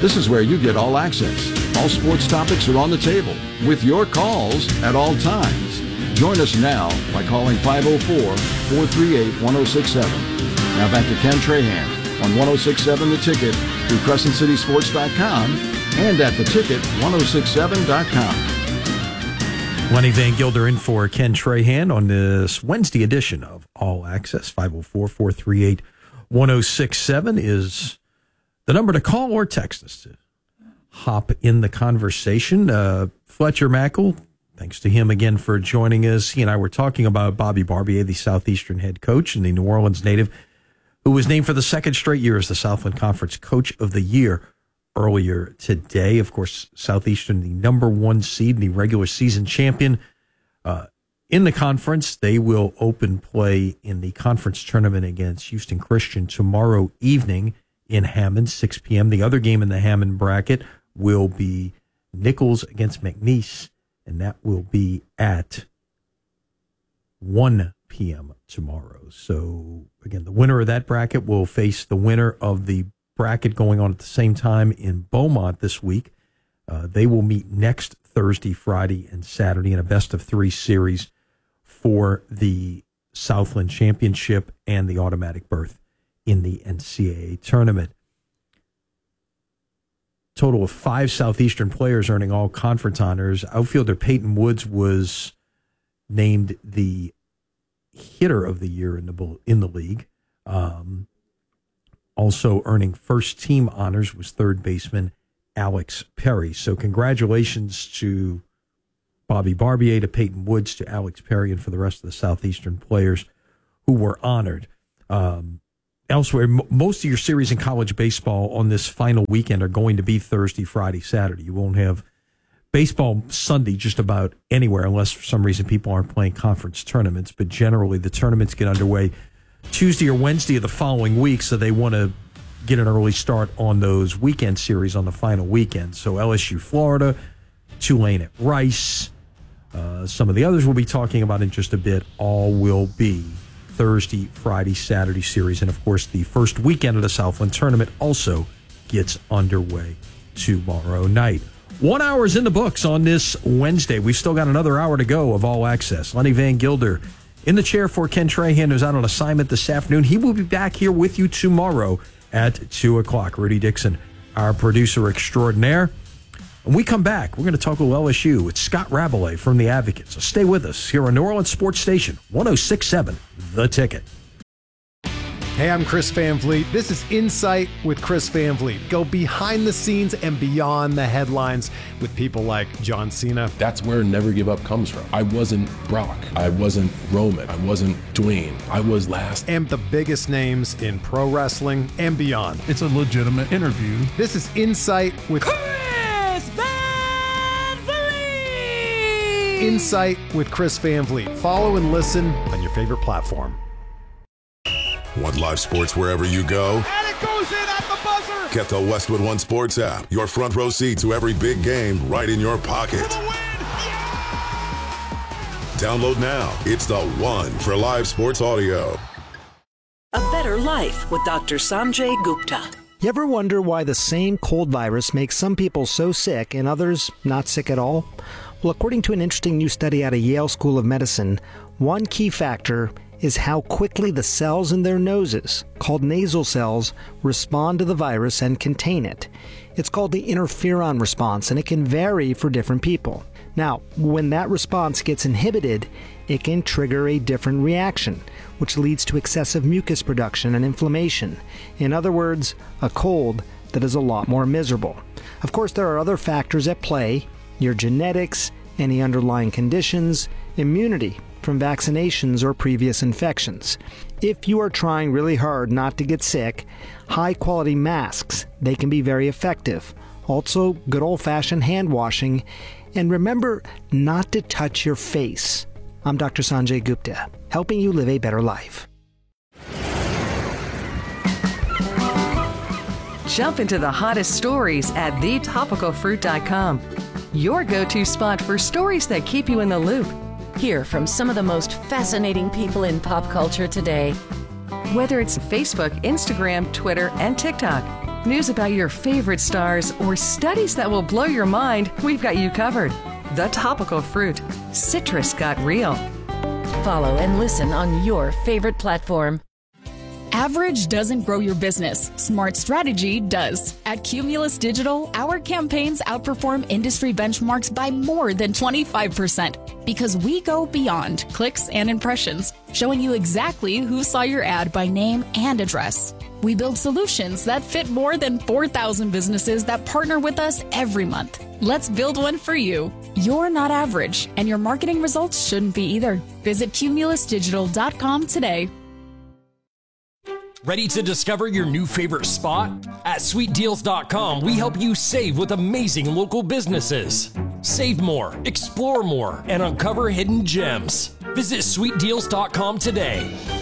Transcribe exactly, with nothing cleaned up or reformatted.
This is where you get all access. All sports topics are on the table with your calls at all times. Join us now by calling five oh four, four three eight, one oh six seven. Now back to Ken Trahan on one oh six seven The Ticket through Crescent City Sports dot com and at the ticket ten sixty-seven dot com. Lenny Van Gilder in for Ken Trahan on this Wednesday edition of All Access. five oh four, four three eight, one oh six seven is the number to call or text us to hop in the conversation. Uh, Fletcher Mackel, thanks to him again for joining us. He and I were talking about Bobby Barbier, the Southeastern head coach and the New Orleans native, who was named for the second straight year as the Southland Conference Coach of the Year earlier today. Of course, Southeastern, the number one seed, the regular season champion uh, in the conference. They will open play in the conference tournament against Houston Christian tomorrow evening in Hammond, six p.m. The other game in the Hammond bracket will be Nichols against McNeese, and that will be at one p.m. tomorrow. So, again, the winner of that bracket will face the winner of the bracket going on at the same time in Beaumont this week. Uh, they will meet next Thursday, Friday, and Saturday in a best-of-three series for the Southland Championship and the automatic berth in the N C double A tournament. Total of five Southeastern players earning all conference honors. Outfielder Peyton Woods was named the hitter of the year in the in the league. Um, also earning first team honors was third baseman Alex Perry. So congratulations to Bobby Barbier, to Peyton Woods, to Alex Perry, and for the rest of the Southeastern players who were honored. Um, Elsewhere, m- most of your series in college baseball on this final weekend are going to be Thursday, Friday, Saturday. You won't have baseball Sunday just about anywhere unless for some reason people aren't playing conference tournaments. But generally, the tournaments get underway Tuesday or Wednesday of the following week, so they want to get an early start on those weekend series on the final weekend. So L S U, Florida, Tulane at Rice, uh, some of the others we'll be talking about in just a bit, all will be Thursday, Friday, Saturday series. And, of course, the first weekend of the Southland Tournament also gets underway tomorrow night. One hour is in the books on this Wednesday. We've still got another hour to go of All Access. Lenny Van Gilder in the chair for Ken Trahan, who's out on assignment this afternoon. He will be back here with you tomorrow at two o'clock. Rudy Dixon, our producer extraordinaire. When we come back, we're going to talk with L S U with Scott Rabelais from The Advocate. So stay with us here on New Orleans Sports Station, one oh six point seven The Ticket. Hey, I'm Chris Van Vliet. This is Insight with Chris Van Vliet. Go behind the scenes and beyond the headlines with people like John Cena. That's where Never Give Up comes from. I wasn't Brock. I wasn't Roman. I wasn't Dwayne. I was last. And the biggest names in pro wrestling and beyond. It's a legitimate interview. This is Insight with Chris Van Vliet. Insight with Chris Van Vliet. Follow and listen on your favorite platform. Want live sports wherever you go? And it goes in at the buzzer. Get the Westwood One Sports app. Your front row seat to every big game right in your pocket. For the win. Yeah. Download now. It's the one for live sports audio. A Better Life with Doctor Sanjay Gupta. You ever wonder why the same cold virus makes some people so sick and others not sick at all? Well, according to an interesting new study out of Yale School of Medicine, one key factor is how quickly the cells in their noses, called nasal cells, respond to the virus and contain it. It's called the interferon response, and it can vary for different people. Now, when that response gets inhibited, it can trigger a different reaction, which leads to excessive mucus production and inflammation. In other words, a cold that is a lot more miserable. Of course, there are other factors at play: your genetics, any underlying conditions, immunity from vaccinations or previous infections. If you are trying really hard not to get sick, high-quality masks, they can be very effective. Also, good old-fashioned hand washing. And remember not to touch your face. I'm Doctor Sanjay Gupta, helping you live a better life. Jump into the hottest stories at the topical fruit dot com. Your go-to spot for stories that keep you in the loop. Hear from some of the most fascinating people in pop culture today. Whether it's Facebook, Instagram, Twitter, and TikTok. news about your favorite stars, or studies that will blow your mind, we've got you covered. The Topical Fruit. Citrus got real. Follow and listen on your favorite platform. Average doesn't grow your business. Smart strategy does. At Cumulus Digital, our campaigns outperform industry benchmarks by more than twenty-five percent because we go beyond clicks and impressions, showing you exactly who saw your ad by name and address. We build solutions that fit more than four thousand businesses that partner with us every month. Let's build one for you. You're not average, and your marketing results shouldn't be either. Visit cumulus digital dot com today. Ready to discover your new favorite spot? At sweet deals dot com, we help you save with amazing local businesses. Save more, explore more, and uncover hidden gems. Visit sweet deals dot com today.